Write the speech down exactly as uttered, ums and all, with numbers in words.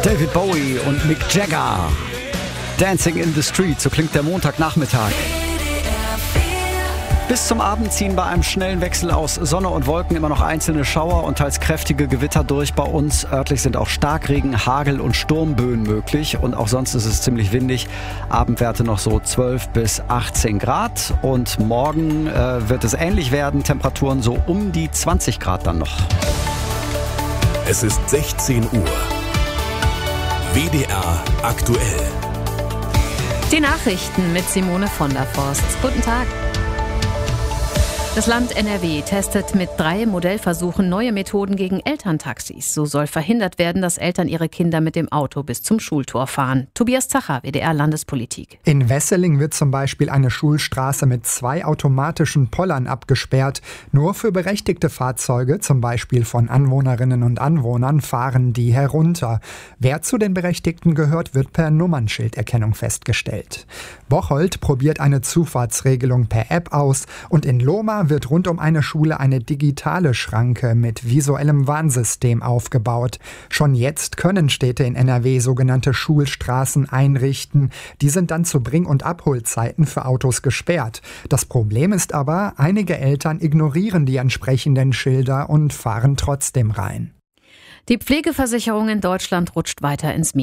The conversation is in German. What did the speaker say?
David Bowie und Mick Jagger. Dancing in the Street, so klingt der Montagnachmittag. Bis zum Abend ziehen bei einem schnellen Wechsel aus Sonne und Wolken immer noch einzelne Schauer und teils kräftige Gewitter durch. Bei uns örtlich sind auch Starkregen, Hagel und Sturmböen möglich. Und auch sonst ist es ziemlich windig. Abendwerte noch so zwölf bis achtzehn Grad. Und morgen äh, wird es ähnlich werden. Temperaturen so um die zwanzig Grad dann noch. Es ist sechzehn Uhr. W D R aktuell. Die Nachrichten mit Simone von der Forst. Guten Tag. Das Land N R W testet mit drei Modellversuchen neue Methoden gegen Elterntaxis. So soll verhindert werden, dass Eltern ihre Kinder mit dem Auto bis zum Schultor fahren. Tobias Zacher, W D R Landespolitik. In Wesseling wird zum Beispiel eine Schulstraße mit zwei automatischen Pollern abgesperrt. Nur für berechtigte Fahrzeuge, zum Beispiel von Anwohnerinnen und Anwohnern, fahren die herunter. Wer zu den Berechtigten gehört, wird per Nummernschilderkennung festgestellt. Bocholt probiert eine Zufahrtsregelung per App aus und in Lohmar wird rund um eine Schule eine digitale Schranke mit visuellem Warnsystem aufgebaut. Schon jetzt können Städte in N R W sogenannte Schulstraßen einrichten. Die sind dann zu Bring- und Abholzeiten für Autos gesperrt. Das Problem ist aber, einige Eltern ignorieren die entsprechenden Schilder und fahren trotzdem rein. Die Pflegeversicherung in Deutschland rutscht weiter ins Minus.